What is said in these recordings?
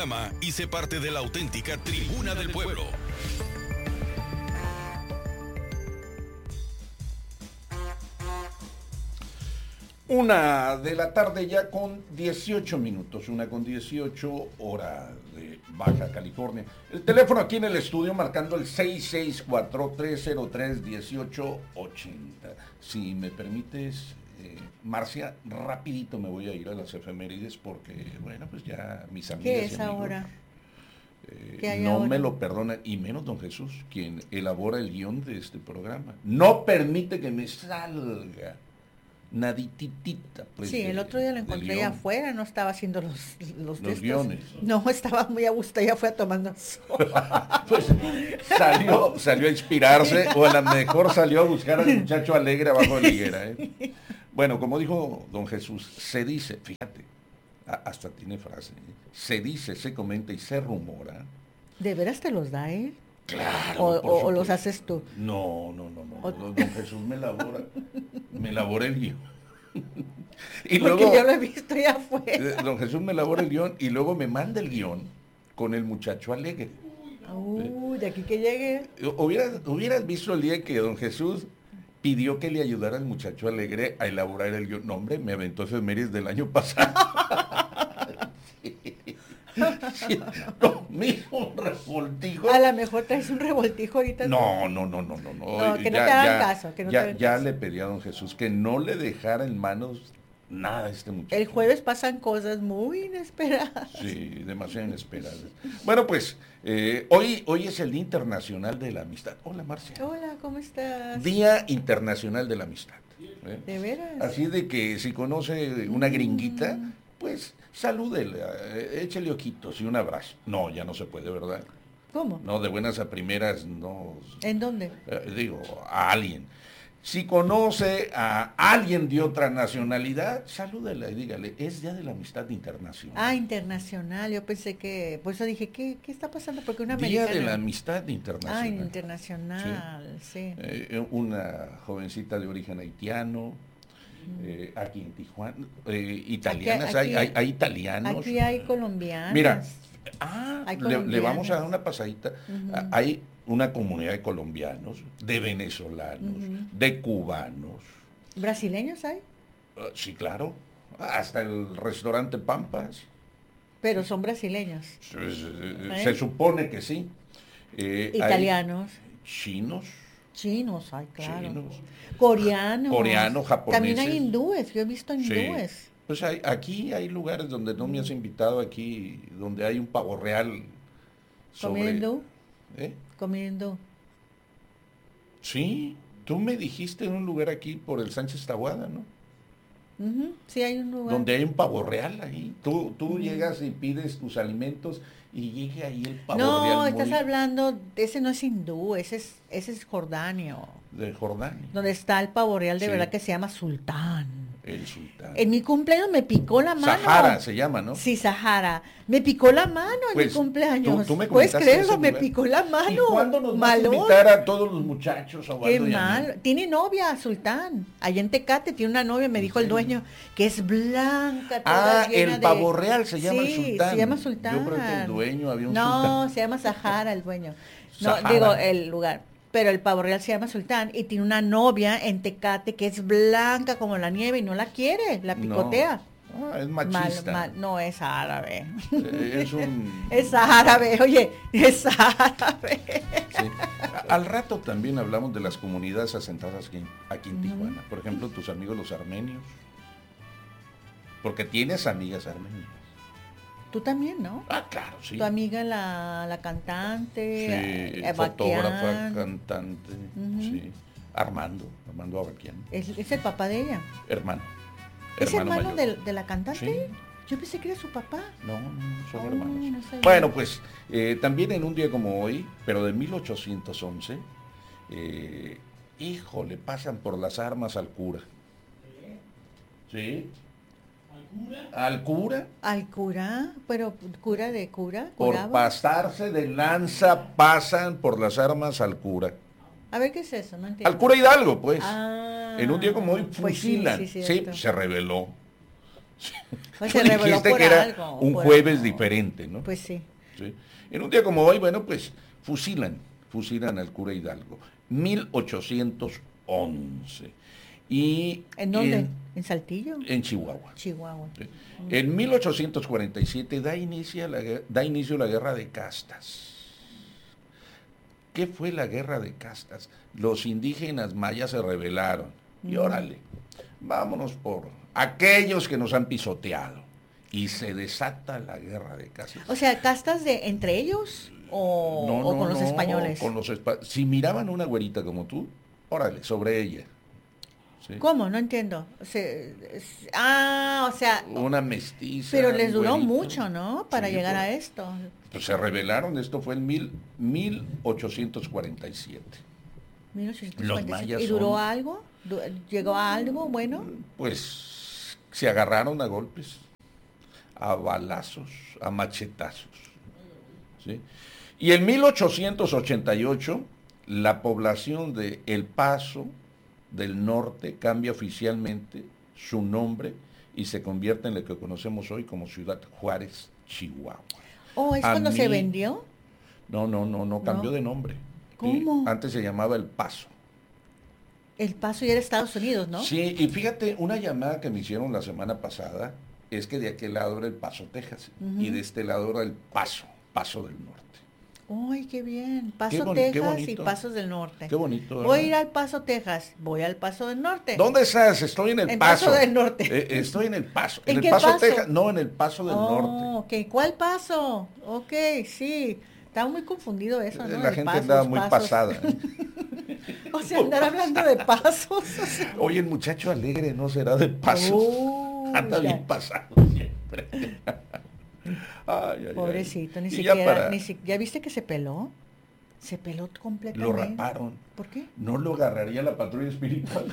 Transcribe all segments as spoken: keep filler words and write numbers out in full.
Llama y sé parte de la auténtica Tribuna del Pueblo. Una de la tarde ya con dieciocho minutos, una con dieciocho, hora de Baja California. El teléfono aquí en el estudio marcando el seis seis cuatro, tres cero tres, uno ocho ocho cero. Si me permites, eh, Marcia, rapidito me voy a ir a las efemérides porque, bueno, pues ya mis amigas ¿Qué es y amigos, ahora? Eh, ¿Qué hay no ahora? me lo perdona, y menos don Jesús, quien elabora el guión de este programa. No permite que me salga nadititita. Pues, Sí, de- el otro día lo del encontré guión. allá afuera, no estaba haciendo los los, Los textos. guiones. No, estaba muy a gusto, ya fue tomando sol. Pues salió, salió a inspirarse, o a lo mejor salió a buscar al muchacho alegre abajo de la higuera, ¿eh? Bueno, como dijo don Jesús, se dice, fíjate, a- hasta tiene frase, ¿eh? Se dice, se comenta y se rumora. ¿De veras te los da él? Claro, O, por o- o los supuesto. haces tú. No, no, no, no. O- Don, don Jesús me elabora, me elabora el guión. Y Porque luego, yo lo he visto allá afuera. eh, don Jesús me elabora el guión y luego me manda el guión con el muchacho alegre. Uy, de aquí que llegue. Hubieras, hubieras visto el día que don Jesús pidió que le ayudara al muchacho alegre a elaborar el guión. No, hombre, me aventó efemérides del año pasado. Sí. Sí, lo mismo revoltijo. A lo mejor traes un revoltijo ahorita. No, no, no, no, no, no. No, que no te hagan caso, que no te ya, hagan ya caso. le pedí a don Jesús que no le dejara en manos nada a este muchacho. El jueves pasan cosas muy inesperadas. Sí, demasiado inesperadas. Bueno, pues, eh, hoy, hoy es el Día Internacional de la Amistad. Hola, Marcia. Hola, ¿cómo estás? Día Internacional de la Amistad. ¿eh? ¿De veras? Así de que si conoce una gringuita, pues salúdela, eh, échele ojitos y un abrazo. No, ya no se puede, ¿verdad? ¿Cómo? No, de buenas a primeras, no. ¿En dónde? Eh, digo, a alguien. Si conoce a alguien de otra nacionalidad, salúdela y dígale, es Día de la Amistad Internacional. Ah, internacional. Yo pensé que, por eso dije, ¿qué, qué está pasando? Porque una Día americana. de la Amistad Internacional. Ah, internacional, sí. Eh, una jovencita de origen haitiano, eh, aquí en Tijuana, eh, italianas, Aquí- hay, hay, hay italianos. Aquí hay colombianas. Mira, ah, Hay le, le vamos a dar colombianas. una pasadita. Ujú. Ah, hay una comunidad de colombianos, de venezolanos, Ujú. de cubanos. ¿Brasileños hay? Ah, sí, claro. Hasta el restaurante Pampas. Pero son brasileños. Se, se- ¿Eh? se supone que sí. Eh, hay Italianos. chinos. Chinos, ay, claro. Chinos. Coreanos. Coreanos, También hay japoneses. hindúes, yo he visto Sí. hindúes. Pues hay- aquí hay lugares donde no me has invitado, aquí donde hay un pavo real sobre... ¿Comida hindú? ¿Eh? Comida hindú. Sí, tú me dijiste en un lugar aquí por el Sánchez Taboada, ¿no? Ujú, sí, hay un lugar. Donde hay un pavo real ahí. Tú, tú llegas y pides tus alimentos y llega ahí el pavo No, real estás muy hablando, ese no es hindú, ese es, ese es Jordania, de Jordania, donde está el pavo real de Sí. verdad que se llama sultán. el sultán. En mi cumpleaños me picó la mano. Sahara se llama, ¿no? Sí, Sahara. Me picó la mano en Pues, mi cumpleaños. tú- tú me ¿Puedes comentaste creerlo? ese Me lugar. picó la mano. ¿Y cuándo nos vas a Malón. invitar a todos los muchachos a Qué Waldo y a mí? mal. Tiene novia, Sultán. Allá en Tecate tiene una novia, me dijo el serio? dueño, que es blanca. Toda Ah, llena el de- pavo real se llama el Sí, sultán. se llama Sultán. Yo creo que el dueño había un no, sultán. se llama Sahara el dueño. No, Sahara. digo, el lugar. Pero el pavo real se llama Sultán y tiene una novia en Tecate que es blanca como la nieve y no la quiere, la No. picotea. Ah, es Mal- machista. mal- no es árabe. Eh, es un... Es árabe, oye, es árabe. Sí. A- Al rato también hablamos de las comunidades asentadas aquí, aquí en Ujú. Tijuana. Por ejemplo, tus amigos los armenios. Porque tienes amigas armenias. Tú también, ¿no? Ah, claro, sí. Tu amiga la, la cantante, Sí, eh, fotógrafa, Baquián, cantante, Ujú. sí. Armando, Armando Abaquián. es, es el papá de ella. Hermano. ¿Es hermano mayor. de, de la cantante? Sí. Yo pensé que era su papá. No, no, no, son Oh, hermanos. no sabía. Bueno, pues eh, también en un día como hoy, pero de mil ochocientos once, eh, híjole, pasan por las armas al cura. ¿Sí? ¿Al cura? Al cura, pero cura de cura, Por curaba. pasarse de lanza, pasan por las armas al cura. A ver, ¿qué es eso? No entiendo. Al cura Hidalgo, pues. Ah, En un día como hoy pues sí, fusilan. sí, Sí, cierto. se rebeló. Pues Tú se reveló dijiste por que era algo, un por jueves algo. diferente, ¿no? Pues sí. Sí. En un día como hoy, bueno, pues fusilan, fusilan al cura Hidalgo. mil ochocientos once. Y ¿En dónde? En, ¿En Saltillo? en Chihuahua. Chihuahua. Sí. En mil ochocientos cuarenta y siete da inicio, la, da inicio la guerra de castas. ¿Qué fue la guerra de castas? Los indígenas mayas se rebelaron. Y órale, vámonos por aquellos que nos han pisoteado. Y se desata la guerra de castas. O sea, ¿castas de entre ellos o, No, o no, con los no, españoles? Con los espa- si miraban una güerita como tú, órale, sobre ella. ¿Sí? ¿Cómo? No entiendo. O sea, es- ah, o sea, Una mestiza. pero les un duró güerito. mucho, ¿no? Para Sí, llegar pues, a esto. Pues se rebelaron, esto fue en mil, mil ochocientos cuarenta y siete. mil ochocientos Los cuarenta y siete. mayas ¿Y duró son- algo? Du- ¿Llegó a algo bueno? Pues se agarraron a golpes, a balazos, a machetazos. ¿Sí? Y en mil ochocientos ochenta y ocho, la población de El Paso del Norte cambia oficialmente su nombre y se convierte en lo que conocemos hoy como Ciudad Juárez, Chihuahua. ¿O es A cuando se mí- vendió? No, no, no, no, cambió ¿No? de nombre. ¿Cómo? Sí, antes se llamaba El Paso. El Paso ya era Estados Unidos, ¿no? Sí, y fíjate, una llamada que me hicieron la semana pasada es que de aquel lado era El Paso, Texas, Ujú. y de este lado era El Paso, Paso del Norte. Uy, qué bien. Paso, Qué boni- qué Texas y bonito. Pasos del Norte. Qué bonito, ¿verdad? Voy a ir al Paso, Texas. Voy al Paso del Norte. ¿Dónde estás? Estoy en El En Paso. Paso del Norte. Eh, estoy en El Paso. ¿En el qué Paso, paso? Texas. No, en El Paso del Oh, Norte. ok. ¿Cuál paso? Ok, sí. Estaba muy confundido eso, ¿no? La El gente paso, andaba los muy pasos. pasada. ¿eh? O sea, andar hablando de pasos. o sea. Oye, el muchacho alegre no será de paso. Uy, Anda ya. bien pasado siempre. Ay, ay, Pobrecito, ni ay. Y siquiera, ya para- ni si- ¿ya viste que se peló? Se peló completamente. Lo raparon. ¿Por qué? No lo agarraría la patrulla espiritual.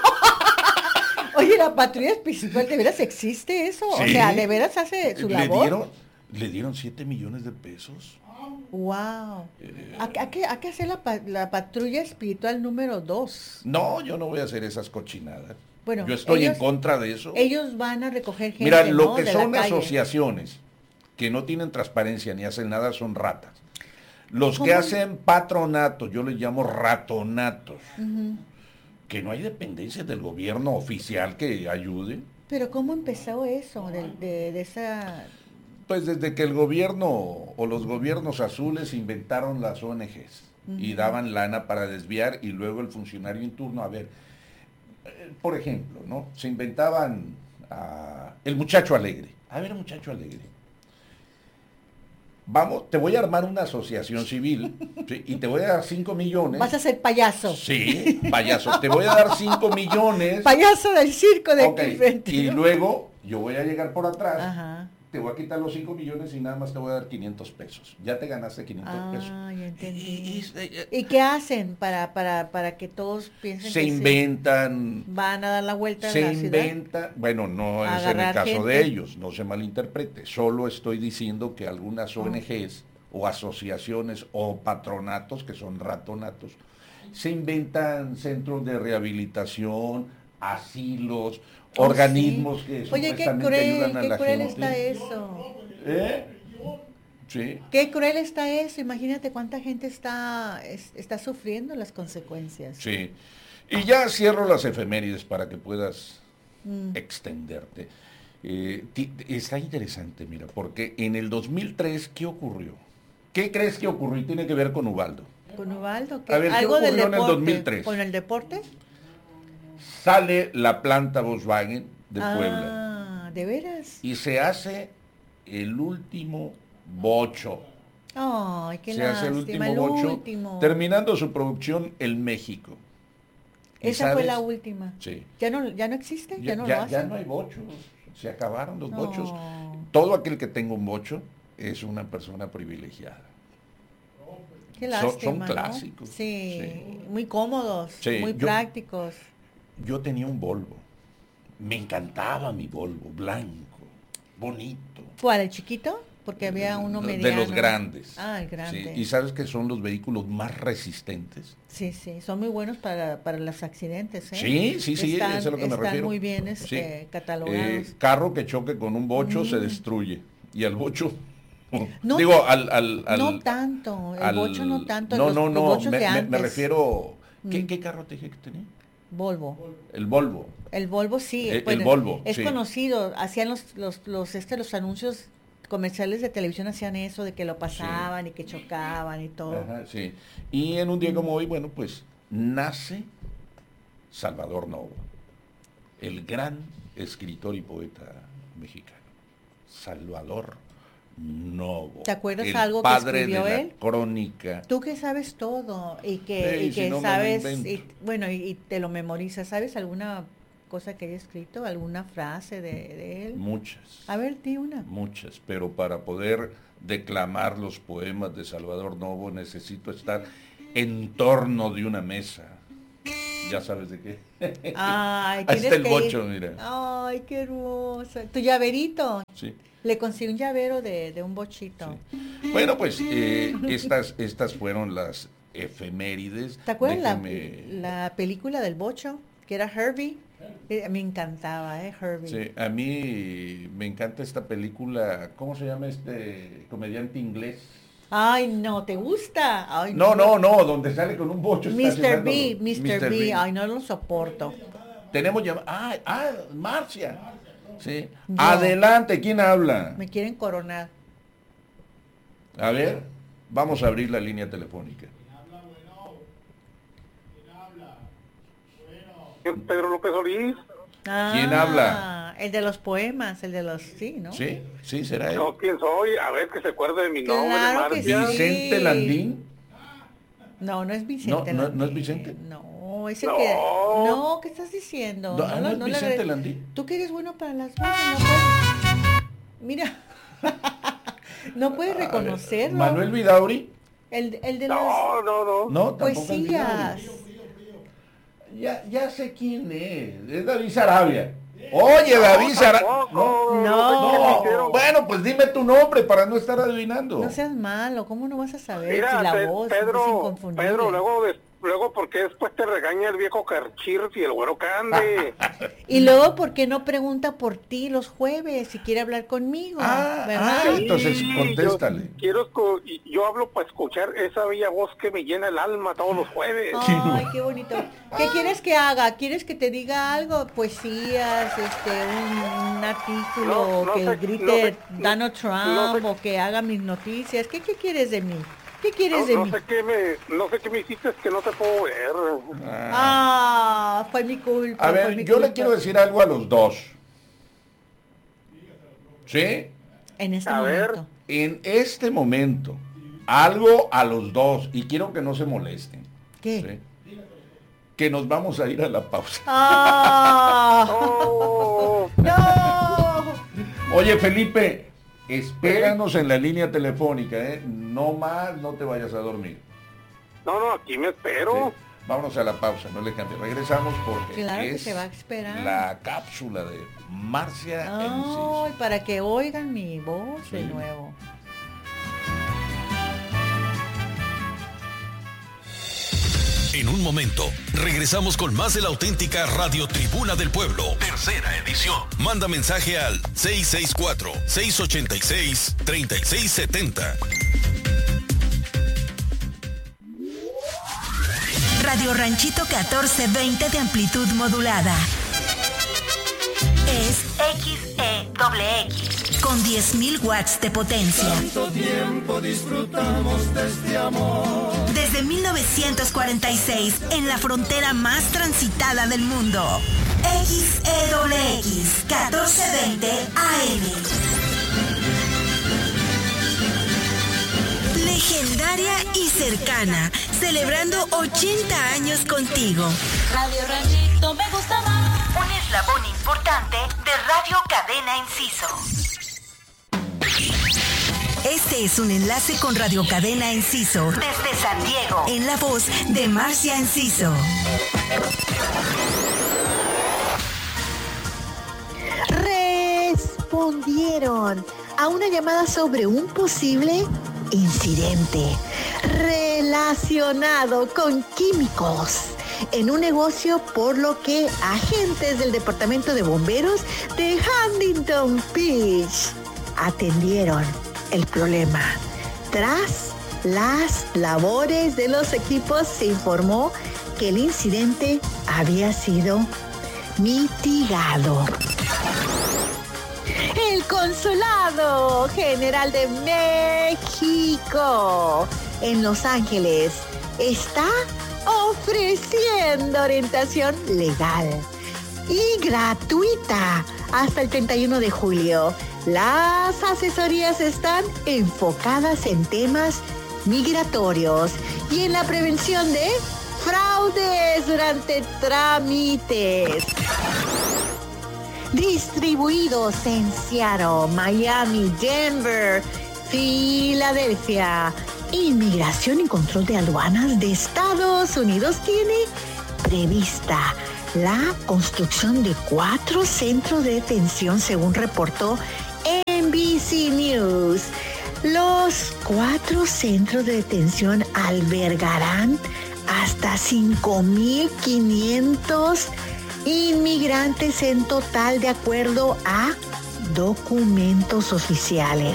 Oye, la patrulla espiritual, ¿de veras existe eso? O Sí. sea, ¿de veras hace su le labor? dieron, le dieron siete millones de pesos. Wow. Eh, ¿A, a qué, a qué hacer la, pa- la patrulla espiritual número dos? No, yo no voy a hacer esas cochinadas. Bueno, yo estoy ellos- en contra de eso. Ellos van a recoger gente, Mira, lo ¿no? que de son la calle. asociaciones que no tienen transparencia ni hacen nada son ratas. Los que ¿Cómo? hacen patronatos, yo les llamo ratonatos, Ujú. que no hay dependencias del gobierno oficial que ayude. Pero ¿cómo empezó eso? De, de- de esa... Pues desde que el gobierno o los gobiernos azules inventaron las O N Ges y daban lana para desviar y luego el funcionario en turno, a ver, eh, por ejemplo, ¿no? Se inventaban ah, el muchacho alegre. A ver, muchacho alegre. Vamos, te voy a armar una asociación civil, ¿sí? Y te voy a dar cinco millones. Vas a ser payaso. Sí, payaso, te voy a dar cinco millones. Payaso del circo de Ok, aquí enfrente, y ¿no? luego yo voy a llegar por atrás. Ajá. Te voy a quitar los cinco millones y nada más te voy a dar quinientos pesos. Ya te ganaste quinientos pesos. Ah, ya entendí. Y- y- y- ¿Y qué hacen para, para, para que todos piensen se que sí inventan, van a dar la vuelta se a la ciudad? inventan, bueno, no es en el Agarrar caso gente. de ellos, no se malinterprete, solo estoy diciendo que algunas O N Ges o asociaciones o patronatos, que son ratonatos, se inventan centros de rehabilitación, asilos, Oh, organismos sí. que Oye, qué supuestamente cruel, ayudan a qué la cruel gente. está eso. ¿Eh? Sí. Qué cruel está eso. Imagínate cuánta gente está, es- está sufriendo las consecuencias. Sí. Y ya cierro las efemérides para que puedas Mm. extenderte. Eh, ti- está interesante, mira, porque en el dos mil tres, ¿qué ocurrió? ¿Qué crees que ocurrió? Y tiene que ver con Ubaldo. Con Ubaldo, ¿qué? A ver, ¿qué ¿Algo del ocurrió en el deporte? dos mil tres? ¿Con el deporte? Sale la planta Volkswagen de Puebla Ah, ¿de veras? y se hace el último bocho. Ay, qué se hace el lástima, último el bocho, último. terminando su producción en México. ¿Y Esa fue la sabes? última. Sí. ¿Ya no, ya no existe? ¿Ya, Ya, no ya- lo hacen? ya no hay bochos, se acabaron los No. bochos. Todo aquel que tenga un bocho es una persona privilegiada. Qué Son- lástima, son ¿no? clásicos, Sí, sí. muy cómodos, Sí, muy yo- prácticos. Yo tenía un Volvo, me encantaba mi Volvo, blanco, bonito. ¿Cuál, el chiquito? Porque había uno mediano. De los grandes. Ah, el grande. Sí, y sabes que son los vehículos más resistentes. Sí, sí, son muy buenos para, para los accidentes, ¿eh? Sí, sí, sí, están, eso es a lo que me están refiero. muy bien este, Sí. catalogados. Eh, carro que choque con un bocho Mm. se destruye. Y al bocho... No, digo, al, al, al... no tanto, el al- bocho no tanto. No, los, no, los no, bochos me, de me- me antes. refiero... ¿Qué, Mm. ¿Qué carro te dije que tenía? Volvo. El Volvo. El Volvo sí. El- el bueno, Volvo, Es sí. conocido. Hacían los, los, los, este, los anuncios comerciales de televisión, hacían eso de que lo pasaban y que chocaban y todo. Ajá, sí. Y en un día como hoy, bueno, pues nace Salvador Novo, el gran escritor y poeta mexicano. Salvador Novo. ¿Te acuerdas el algo que padre escribió de la él? crónica. Tú que sabes todo y que, Sí, y si que no me lo sabes, invento. y, bueno, y, y te lo memorizas, ¿sabes alguna cosa que haya escrito? ¿Alguna frase de, de él? Muchas. A ver, di una. Muchas, pero para poder declamar los poemas de Salvador Novo necesito estar en torno de una mesa. Ya sabes de qué. Ay, Ahí tienes está el que bocho, ir. mira. Ay, qué hermoso. Tu llaverito. Sí. Le conseguí un llavero de, de un bochito. Sí. Bueno, pues eh, estas, estas fueron las efemérides. ¿Te acuerdas la, Déjeme- la película del bocho? Que era Herbie. Eh, me encantaba, ¿eh? Herbie. Sí, a mí me encanta esta película. ¿Cómo se llama este comediante inglés? Ay, no, ¿te gusta? Ay, No, no, no, donde sale con un bocho. mister B, estacionándolo. mister B. Ay, no lo soporto. Tenemos llamada. Ah, ah, Marcia. Sí. Yo. Adelante, ¿quién habla? Me quieren coronar. A ver, vamos a abrir la línea telefónica. Pedro López Solís. Ah, ¿Quién habla? El de los poemas, el de los, sí, ¿no? Sí, sí, será él. No, ¿quién soy? A ver, que se acuerde de mi Claro nombre, que Marcia. sí. Vicente Landín. No, no es Vicente No, no, Landín. ¿no es Vicente? No, ese No. que... No, ¿qué estás diciendo? No, ah, ¿no es le Vicente re- Landín? Tú que eres bueno para las voces, no puedes... Mira, no puedes A ver, reconocerlo. Manuel Vidauri. El, el de las No, no, no. No, tampoco es poesías. Vidauri. Ya, ya sé quién es. Es David Sarabia. Oye, David Sarabia. Tampoco, No. sé qué No, hicieron. bueno, pues dime tu nombre para no estar adivinando. No seas malo, ¿cómo no vas a saber Mira, si la Pe- voz es Pedro, inconfundible? Pedro, luego, des- luego, ¿por qué después te regaña el viejo Carchir y el güero Cande? Y luego, ¿por qué no pregunta por ti los jueves si quiere hablar conmigo? Ah, ¿verdad? ah, entonces contéstale. Yo, quiero escu- y yo hablo para escuchar esa bella voz que me llena el alma todos los jueves. Ay, qué bonito. ¿Qué quieres que haga? ¿Quieres que te diga algo? Poesías, este, un, un artículo, No, no que sé, grite no sé, Donald Trump no sé. o que haga mis noticias. ¿Qué, qué quieres de mí? ¿Qué No, quieres de no mí? sé qué me, no sé qué me hiciste, es que no te puedo ver. Ah, fue mi culpa. A fue ver, mi yo le culpa. quiero decir algo a los dos. ¿Sí? En este A ver. momento. En este momento, algo a los dos, y quiero que no se molesten. ¿Qué? ¿sí? Que nos vamos a ir a la pausa. ¡Ah! Oh, ¡No! Oye, Felipe, espéranos en la línea telefónica, ¿eh? No más, no te vayas a dormir. no, no, aquí me espero. Sí. Vámonos a la pausa, no le cambie. Regresamos porque Claro que es se va a esperar. la cápsula de Marcia Ay, Enciso. para que oigan mi voz de Sí. nuevo. En un momento, regresamos con más de la auténtica Radio Tribuna del Pueblo, tercera edición. Manda mensaje al seis seis cuatro, seis ocho seis, tres seis siete cero. Radio Ranchito catorce veinte de amplitud modulada. Es X E X con diez mil watts de potencia. Tanto tiempo disfrutamos de este amor. Desde mil novecientos cuarenta y seis, en la frontera más transitada del mundo. X E X catorce veinte A M. Legendaria y cercana, celebrando ochenta años contigo. Radio Ranchito me gusta más. Un eslabón importante de Radio Cadena Enciso. Este es un enlace con Radio Cadena Enciso desde San Diego, en la voz de Marcia Enciso. respondieron a una llamada sobre un posible incidente relacionado con químicos en un negocio, por lo que agentes del Departamento de Bomberos de Huntington Beach atendieron el problema. Tras las labores de los equipos, se informó que el incidente había sido mitigado. El Consulado General de México en Los Ángeles está ofreciendo orientación legal y gratuita hasta el treinta y uno de julio. Las asesorías están enfocadas en temas migratorios y en la prevención de fraudes durante trámites. Distribuidos en Seattle, Miami, Denver, Filadelfia. Inmigración y Control de Aduanas de Estados Unidos tiene prevista la construcción de cuatro centros de detención, según reportó N B C News. Los cuatro centros de detención albergarán hasta cinco mil quinientos inmigrantes en total, de acuerdo a documentos oficiales.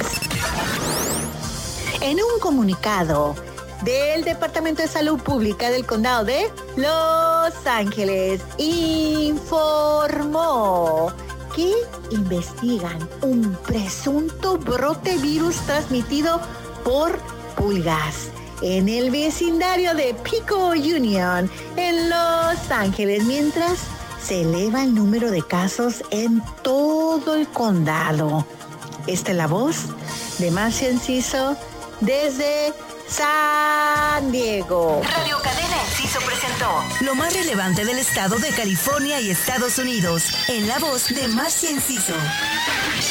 En un comunicado del Departamento de Salud Pública del Condado de Los Ángeles, informó que investigan un presunto brote virus transmitido por pulgas en el vecindario de Pico Union, en Los Ángeles, mientras se eleva el número de casos en todo el condado. Esta es la voz de Marcia Enciso desde San Diego. Radio Cadena Enciso presentó lo más relevante del estado de California y Estados Unidos, en la voz de Marcia Enciso.